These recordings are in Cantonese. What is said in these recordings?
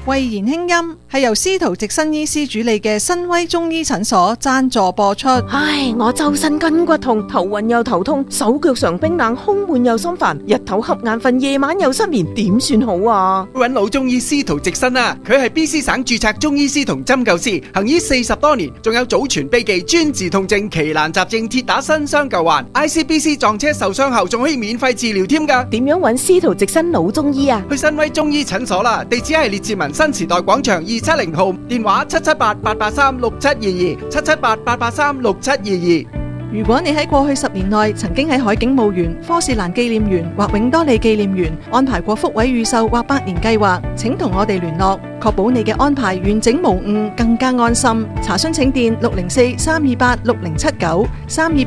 慧言輕音係由司徒直新醫師主理嘅新威中醫診所贊助播出。 唉，我周身筋骨痛，頭暈又頭痛，手腳常冰冷，胸悶又心煩，日頭瞌眼瞓，夜晚又失眠，點算好啊？ 揾老中醫司徒直新啊，佢係 BC 省註冊中醫師同針灸師，行醫40多年，仲有祖傳秘技專治痛症、奇難雜症，鐵打新傷舊患。ICBC 撞車受傷後仲可以免費治療添㗎。 點樣揾司徒直新老中醫啊？ 去新威中醫診所啦，地址係列治文新時代廣場270號，電話778-883-6722，778-883-6722。 如果你喺過去10年內曾經喺海景墓園、科士蘭紀念園或永多利紀念園安排過福位預售或百年計劃，請同我哋聯絡，確保你嘅安排完整無誤，更加安心。查詢請電604-328-6079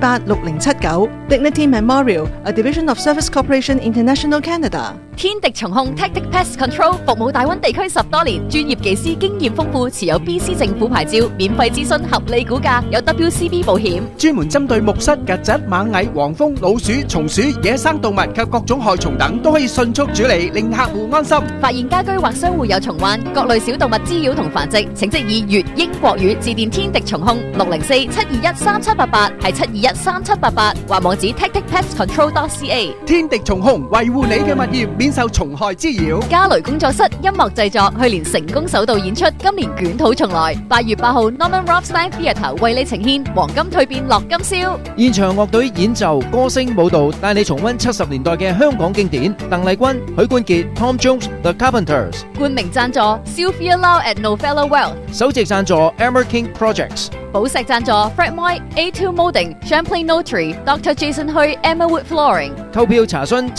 328-6079。Dignity Memorial, a division of Service Corporation International Canada。 天敵蟲控 Tactic Pest Control 服務大灣地區10多年，專業技師經驗豐富，持有 BC 政府牌照，免費諮詢，合理估價，有 WCB 保險， 專門針對木蝨、曱甴、螞蟻、黃蜂、老鼠、松鼠、野生動物及各種害蟲等，都可以迅速處理，令客戶安心。 發現家居或商戶有蟲患，各類小動物滋擾同繁殖，請即以粵英國語致電天敵蟲控604-721-3788，係721-3788，或網址 tacticpestcontrol.ca。 天敵蟲控維護你嘅物業，免受蟲害滋擾。 嘉雷工作室音樂製作，去年成功首度演出，今年捲土重來。8月8號 Norman Rothstein Theatre 為你呈獻黃金蛻變樂今宵。 現場樂隊演奏、歌聲、舞蹈，帶你重溫70年代嘅香港經典。鄧麗君、許冠傑、Tom Jones、The Carpenters。 冠名贊助 Sylvia Lau at Novello Wealth。 首席贊助 Emmer King Projects。 寶石贊助 Fred Moy、A2 Molding、Champlain Notary、Dr. Jason Hui、Emmawood Flooring。 購票查詢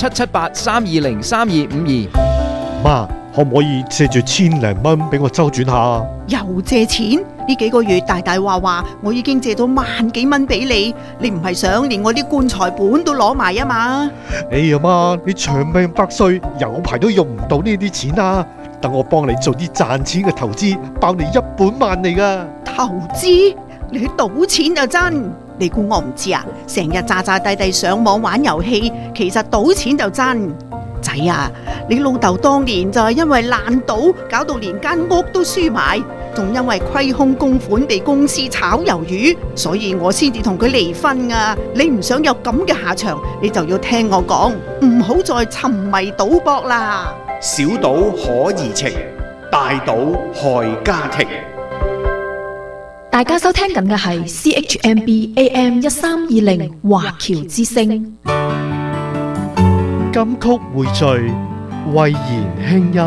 778-320-3252。 媽，可唔可以借住1,000零蚊俾我周轉下？ 又借錢？呢幾個月大大話我已經借到萬幾蚊俾你，你唔係想連我啲棺材本都攞埋啊嘛？ 哎呀媽，你長命百歲，有排都用唔到呢啲錢啊！等我幫你做啲賺錢嘅投資，包你一本萬利噶。 投資？你去賭錢就真？你估我唔知啊？成日詐詐諦諦上網玩遊戲，其實賭錢就真。仔啊，你老豆當年就係因為爛賭，搞到連間屋都輸埋，仲因為虧空公款被公司炒魷魚，所以我先至同佢離婚啊！你唔想有咁嘅下場，你就要聽我講，唔好再沉迷賭博啦。 小賭可怡情，大賭害家庭。 大家收聽緊嘅係 CHMB AM 1320華僑之聲。 金曲匯聚，慧言輕音。